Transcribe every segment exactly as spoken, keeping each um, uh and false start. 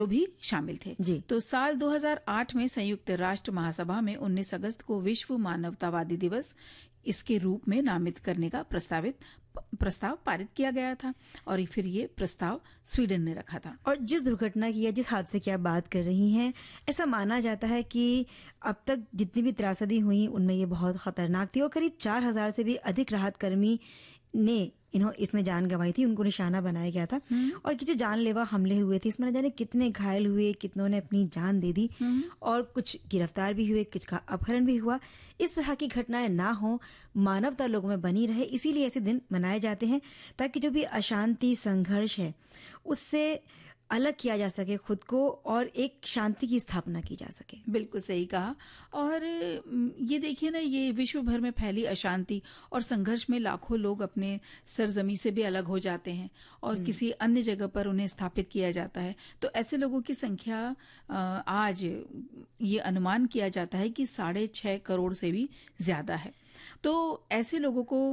भी शामिल थे। जी। तो साल दो हज़ार आठ में संयुक्त राष्ट्र महासभा में उन्नीस अगस्त को विश्व मानवतावादी दिवस इसके रूप में नामित करने का प्रस्तावित प्रस्ताव पारित किया गया था और फिर ये प्रस्ताव स्वीडन ने रखा था। और जिस दुर्घटना की या जिस हादसे की आप बात कर रही हैं, ऐसा माना जाता है कि अब तक जितनी भी त्रासदी हुई उनमें ये बहुत खतरनाक थी और करीब चार हजार से भी अधिक राहत कर्मी ने इन्हों इसमें जान गंवाई थी, उनको निशाना बनाया गया था। और कि जो जानलेवा हमले हुए थे इसमें न जाने कितने घायल हुए, कितनों ने अपनी जान दे दी और कुछ गिरफ्तार भी हुए, कुछ का अपहरण भी हुआ। इस तरह की घटनाएं ना हो, मानवता लोगों में बनी रहे, इसीलिए ऐसे दिन मनाए जाते हैं ताकि जो भी अशांति संघर्ष है उससे अलग किया जा सके खुद को और एक शांति की स्थापना की जा सके। बिल्कुल सही कहा। और ये देखिए ना, ये विश्व भर में फैली अशांति और संघर्ष में लाखों लोग अपने सरजमी से भी अलग हो जाते हैं और किसी अन्य जगह पर उन्हें स्थापित किया जाता है। तो ऐसे लोगों की संख्या आज ये अनुमान किया जाता है कि साढ़े छह करोड़ से भी ज्यादा है। तो ऐसे लोगों को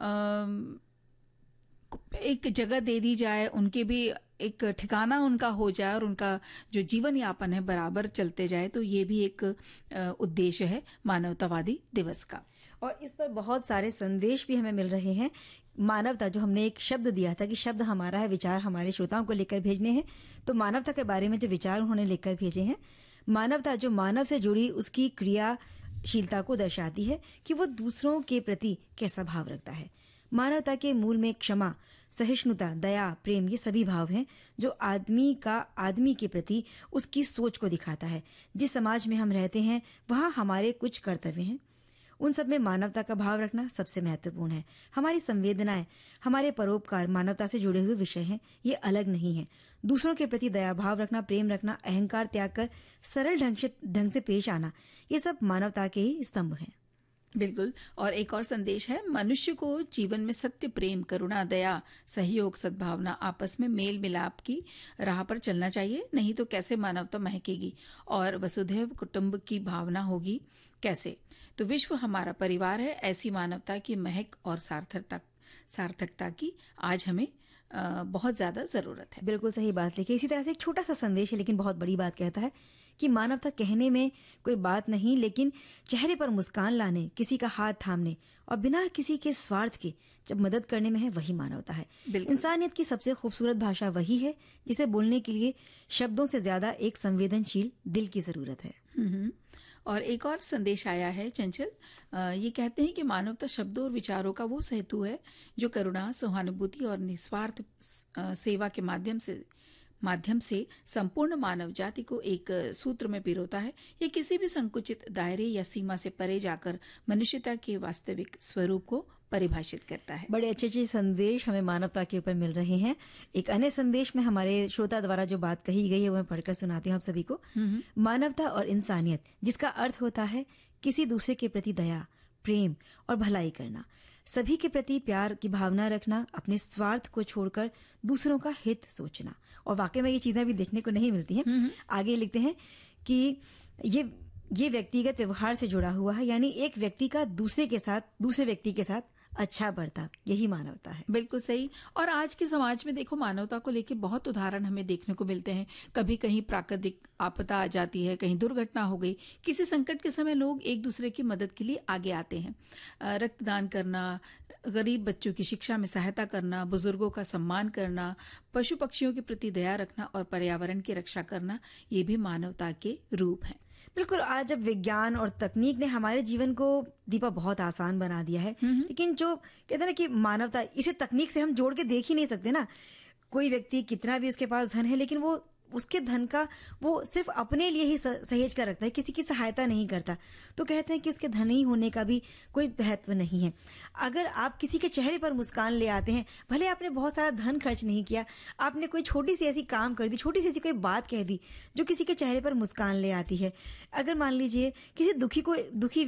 एक जगह दे दी जाए, उनके भी एक ठिकाना उनका हो जाए और उनका जो जीवन यापन है बराबर चलते जाए, तो ये भी एक उद्देश्य है मानवतावादी दिवस का। और इस पर बहुत सारे संदेश भी हमें मिल रहे हैं। मानवता, जो हमने एक शब्द दिया था कि शब्द हमारा है, विचार हमारे श्रोताओं को लेकर भेजने हैं, तो मानवता के बारे में जो विचार उन्होंने लेकर भेजे हैं, मानवता जो मानव से जुड़ी उसकी क्रियाशीलता को दर्शाती है कि वो दूसरों के प्रति कैसा भाव रखता है। मानवता के मूल में क्षमा, सहिष्णुता, दया, प्रेम, ये सभी भाव हैं जो आदमी का आदमी के प्रति उसकी सोच को दिखाता है। जिस समाज में हम रहते हैं वहाँ हमारे कुछ कर्तव्य हैं, उन सब में मानवता का भाव रखना सबसे महत्वपूर्ण है। हमारी संवेदनाएं, हमारे परोपकार मानवता से जुड़े हुए विषय हैं, ये अलग नहीं है। दूसरों के प्रति दया भाव रखना, प्रेम रखना, अहंकार त्याग कर सरल ढंग से ढंग से पेश आना, ये सब मानवता के ही स्तंभ हैं। बिल्कुल। और एक और संदेश है, मनुष्य को जीवन में सत्य, प्रेम, करुणा, दया, सहयोग, सद्भावना, आपस में मेल मिलाप की राह पर चलना चाहिए, नहीं तो कैसे मानवता महकेगी और वसुधैव कुटुंब की भावना होगी कैसे। तो विश्व हमारा परिवार है, ऐसी मानवता की महक और सार्थकता सार्थकता की आज हमें आ, बहुत ज्यादा जरूरत है। बिल्कुल सही बात लिखी। इसी तरह से एक छोटा सा संदेश है लेकिन बहुत बड़ी बात कहता है कि मानवता कहने में कोई बात नहीं, लेकिन चेहरे पर मुस्कान लाने, किसी का हाथ थामने और बिना किसी के स्वार्थ के जब मदद करने में है, वही मानवता है। इंसानियत की सबसे खूबसूरत भाषा वही है जिसे बोलने के लिए शब्दों से ज्यादा एक संवेदनशील दिल की जरूरत है। और एक और संदेश आया है चंचल, ये कहते हैं कि मानवता शब्दों और विचारों का वो सेतु है जो करुणा, सहानुभूति और निस्वार्थ सेवा के माध्यम से माध्यम से संपूर्ण मानव जाति को एक सूत्र में पिरोता है। ये किसी भी संकुचित दायरे या सीमा से परे जाकर मनुष्यता के वास्तविक स्वरूप को परिभाषित करता है। बड़े अच्छे अच्छे संदेश हमें मानवता के ऊपर मिल रहे हैं। एक अन्य संदेश में हमारे श्रोता द्वारा जो बात कही गई है वो मैं पढ़कर सुनाती हूँ आप सभी को। मानवता और इंसानियत, जिसका अर्थ होता है किसी दूसरे के प्रति दया, प्रेम और भलाई करना, सभी के प्रति प्यार की भावना रखना, अपने स्वार्थ को छोड़कर दूसरों का हित सोचना। और वाकई में ये चीजें भी देखने को नहीं मिलती हैं। आगे लिखते हैं कि ये ये व्यक्तिगत व्यवहार से जुड़ा हुआ है, यानी एक व्यक्ति का दूसरे के साथ दूसरे व्यक्ति के साथ अच्छा बर्ताव, यही मानवता है। बिल्कुल सही। और आज के समाज में देखो, मानवता को लेकर बहुत उदाहरण हमें देखने को मिलते हैं। कभी कहीं प्राकृतिक आपदा आ जाती है, कहीं दुर्घटना हो गई, किसी संकट के समय लोग एक दूसरे की मदद के लिए आगे आते हैं। रक्तदान करना, गरीब बच्चों की शिक्षा में सहायता करना, बुजुर्गों का सम्मान करना, पशु पक्षियों के प्रति दया रखना और पर्यावरण की रक्षा करना, ये भी मानवता के रूप हैं। बिल्कुल। आज जब विज्ञान और तकनीक ने हमारे जीवन को दीपा बहुत आसान बना दिया है, लेकिन जो कहते हैं ना कि मानवता, इसे तकनीक से हम जोड़ के देख ही नहीं सकते ना। कोई व्यक्ति कितना भी उसके पास धन है, लेकिन वो उसके धन का वो सिर्फ अपने लिए ही सहेज कर रखता है, किसी की सहायता नहीं करता। तो कहते हैं कि उसके धनी होने का भी कोई महत्व नहीं है। अगर आप किसी के चेहरे पर मुस्कान ले आते हैं, भले आपने बहुत सारा धन खर्च नहीं किया, आपने कोई छोटी सी ऐसी काम कर दी, छोटी सी ऐसी कोई बात कह दी जो किसी के चेहरे पर मुस्कान ले आती है। अगर मान लीजिए किसी दुखी को दुखी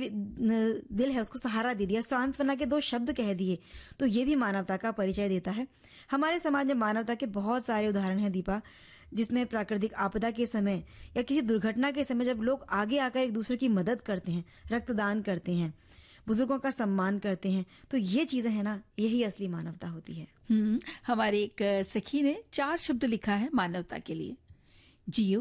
दिल है, उसको सहारा दे दिया, सांत्वना के दो शब्द कह दिए, तो ये भी मानवता का परिचय देता है। हमारे समाज में मानवता के बहुत सारे उदाहरण हैं दीपा, जिसमें प्राकृतिक आपदा के समय या किसी दुर्घटना के समय जब लोग आगे आकर एक दूसरे की मदद करते हैं, रक्तदान करते हैं, बुजुर्गों का सम्मान करते हैं, तो ये चीजें है ना, यही असली मानवता होती है। हम्म हमारे एक सखी ने चार शब्द लिखा है मानवता के लिए। जियो